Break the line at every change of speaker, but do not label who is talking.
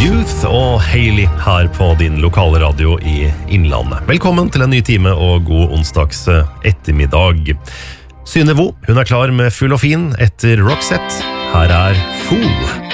Youth og Hailey her på din lokale radio i Innlandet. Velkommen til en ny time og god onsdags ettermiddag. Synnøve, hun klar med Full og fin etter Roxette. Her Fool.